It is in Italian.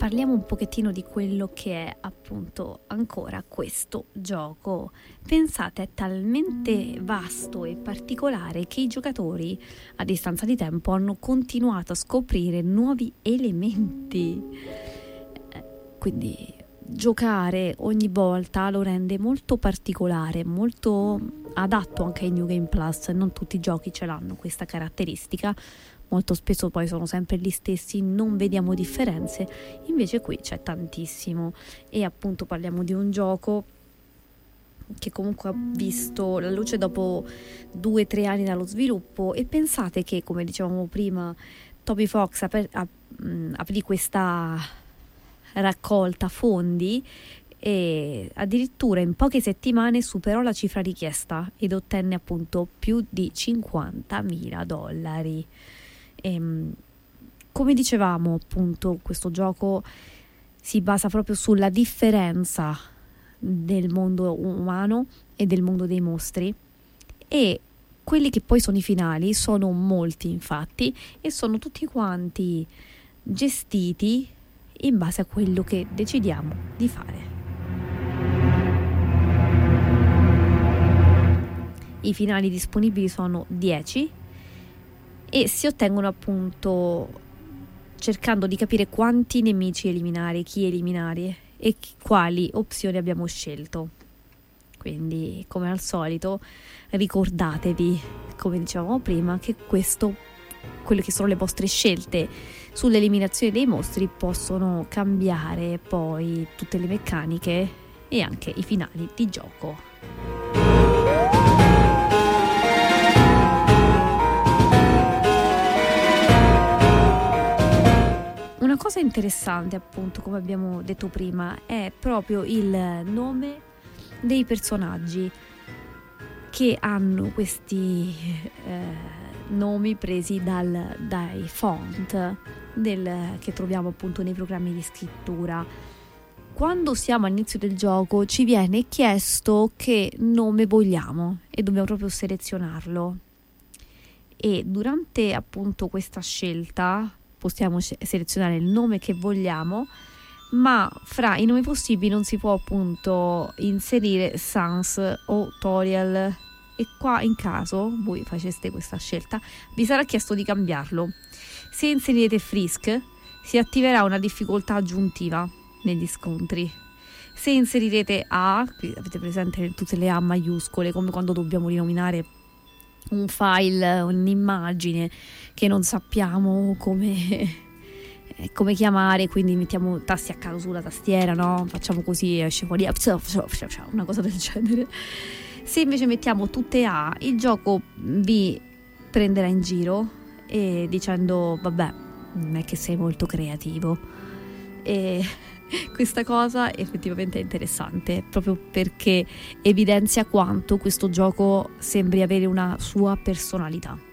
parliamo un pochettino di quello che è appunto ancora questo gioco. Pensate, è talmente vasto e particolare che i giocatori a distanza di tempo hanno continuato a scoprire nuovi elementi. Quindi giocare ogni volta lo rende molto particolare, molto adatto anche ai New Game Plus. Non tutti i giochi ce l'hanno questa caratteristica, molto spesso poi sono sempre gli stessi, non vediamo differenze, invece qui c'è tantissimo. E appunto parliamo di un gioco che comunque ha visto la luce dopo 2-3 anni dallo sviluppo, e pensate che, come dicevamo prima, Toby Fox aprì questa raccolta fondi e addirittura in poche settimane superò la cifra richiesta ed ottenne appunto più di $50.000. Come dicevamo, appunto, questo gioco si basa proprio sulla differenza del mondo umano e del mondo dei mostri, e quelli che poi sono i finali sono molti, infatti, e sono tutti quanti gestiti in base a quello che decidiamo di fare. I finali disponibili sono 10 e si ottengono appunto cercando di capire quanti nemici eliminare, chi eliminare e quali opzioni abbiamo scelto. Quindi, come al solito, ricordatevi, come dicevamo prima, che quelle che sono le vostre scelte sull'eliminazione dei mostri possono cambiare poi tutte le meccaniche e anche i finali di gioco. Una cosa interessante, appunto, come abbiamo detto prima, è proprio il nome dei personaggi, che hanno questi nomi presi dai font che troviamo appunto nei programmi di scrittura. Quando siamo all'inizio del gioco ci viene chiesto che nome vogliamo e dobbiamo proprio selezionarlo, e durante appunto questa scelta possiamo selezionare il nome che vogliamo, ma fra i nomi possibili non si può appunto inserire Sans o Toriel, e qua, in caso voi faceste questa scelta, vi sarà chiesto di cambiarlo. Se inserirete Frisk, si attiverà una difficoltà aggiuntiva negli scontri. Se inserirete A, qui avete presente tutte le A maiuscole, come quando dobbiamo rinominare un file, un'immagine che non sappiamo come chiamare, quindi mettiamo tasti a caso sulla tastiera, no? Facciamo così, esce fuori una cosa del genere. Se invece mettiamo tutte A, il gioco vi prenderà in giro e dicendo vabbè, non è che sei molto creativo. E questa cosa effettivamente è interessante, proprio perché evidenzia quanto questo gioco sembri avere una sua personalità.